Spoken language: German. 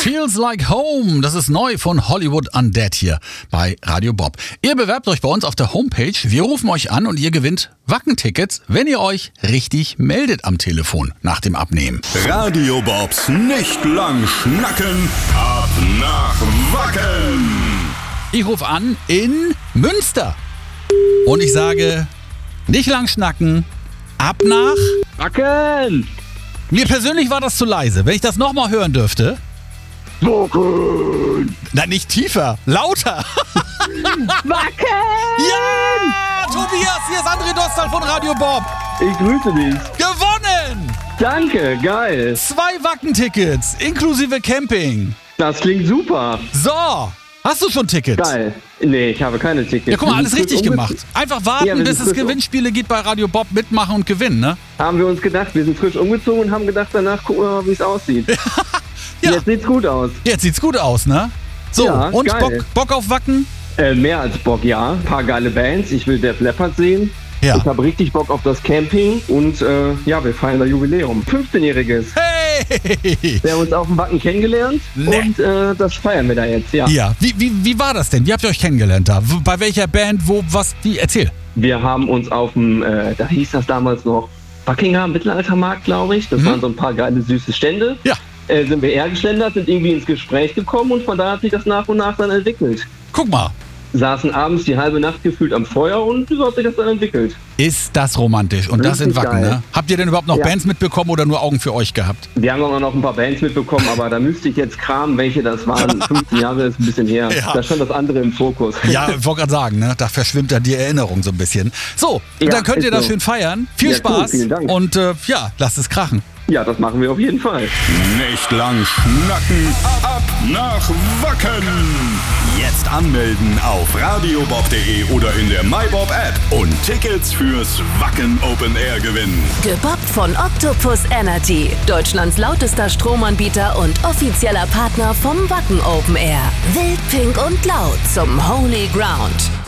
Feels Like Home. Das ist neu von Hollywood Undead hier bei Radio Bob. Ihr bewerbt euch bei uns auf der Homepage. Wir rufen euch an und ihr gewinnt Wacken-Tickets, wenn ihr euch richtig meldet am Telefon nach dem Abnehmen. Radio Bobs nicht lang schnacken, ab nach Wacken. Ich rufe an in Münster und ich sage, nicht lang schnacken, ab nach Wacken! Mir persönlich war das zu leise. Wenn ich das nochmal hören dürfte. Wacken! Na, nicht tiefer, lauter. Wacken! Ja! Tobias, hier ist André Dostal von Radio Bob. Ich grüße dich. Gewonnen! Danke, geil. 2 Wacken-Tickets, inklusive Camping. Das klingt super. So, hast du schon Tickets? Geil. Nee, ich habe keine Tickets. Ja, guck mal, Wir alles sind richtig frisch gemacht. Einfach warten, Ja, wir bis sind es frisch Gewinnspiele gibt bei Radio Bob. Mitmachen und gewinnen, ne? Haben wir uns gedacht, wir sind frisch umgezogen und haben gedacht, danach gucken wir mal, wie es aussieht. Ja. Jetzt sieht's gut aus. Jetzt sieht's gut aus, ne? So, Ja, und geil. Bock auf Wacken? Mehr als Bock, ja. Ein paar geile Bands. Ich will Def Leppard sehen. Ja. Ich habe richtig Bock auf das Camping und ja, wir feiern das Jubiläum. 15-Jähriges. Hey! Wir haben uns auf dem Wacken kennengelernt und das feiern wir da jetzt, ja. Ja, wie war das denn? Wie habt ihr euch kennengelernt da? Bei welcher Band, wo, was, wie? Erzähl. Wir haben uns auf dem, da hieß das damals noch Buckingham Mittelaltermarkt, glaube ich. Das waren so ein paar geile, süße Stände. Ja. Sind wir hergeschlendert, sind irgendwie ins Gespräch gekommen und von da hat sich das nach und nach dann entwickelt. Guck mal. Saßen abends die halbe Nacht gefühlt am Feuer und so hat sich das dann entwickelt. Ist das romantisch. Und das in Richtig Wacken, geil. ne? Habt ihr denn überhaupt noch Ja. Bands mitbekommen oder nur Augen für euch gehabt? Wir haben auch noch ein paar Bands mitbekommen, aber da müsste ich jetzt kramen, welche das waren. 15 Jahre ist ein bisschen her. Ja. Da stand das andere im Fokus. Ja, ich wollte gerade sagen, ne? Da verschwimmt dann die Erinnerung so ein bisschen. So, Ja, dann könnt ihr ist das so. schön feiern. Viel Ja, cool, Spaß. vielen Dank. Und ja, lasst es krachen. Ja, das machen wir auf jeden Fall. Nicht lang schnacken, ab nach Wacken. Jetzt anmelden auf radiobob.de oder in der MyBob App und Tickets fürs Wacken Open Air gewinnen. Gebobbt von Octopus Energy, Deutschlands lautester Stromanbieter und offizieller Partner vom Wacken Open Air. Wild, pink und laut zum Holy Ground.